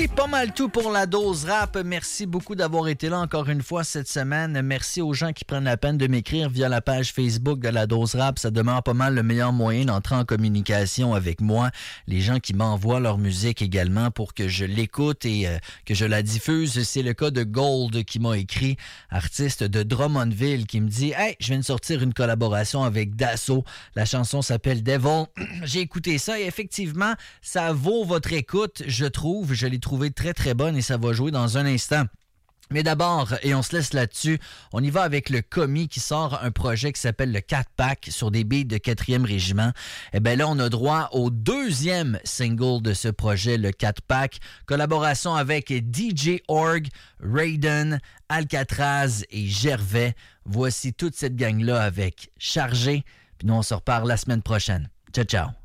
C'est pas mal tout pour la dose rap. Merci beaucoup d'avoir été là encore une fois cette semaine. Merci aux gens qui prennent la peine de m'écrire via la page Facebook de la dose rap. Ça demeure pas mal le meilleur moyen d'entrer en communication avec moi. Les gens qui m'envoient leur musique également pour que je l'écoute et que je la diffuse. C'est le cas de Gold qui m'a écrit, artiste de Drummondville, qui me dit « Hey, je viens de sortir une collaboration avec Dassault. La chanson s'appelle Devil. » J'ai écouté ça et effectivement, ça vaut votre écoute, je trouve. Je l'ai trouvé très très bonne et ça va jouer dans un instant. Mais d'abord, et on se laisse là-dessus, on y va avec le Commis qui sort un projet qui s'appelle le 4-Pack sur des beats de 4e régiment. Et bien là, on a droit au 2e single de ce projet, le 4-Pack. Collaboration avec DJ Org, Raiden, Alcatraz et Gervais. Voici toute cette gang-là avec Chargé. Puis nous, on se reparle la semaine prochaine. Ciao, ciao.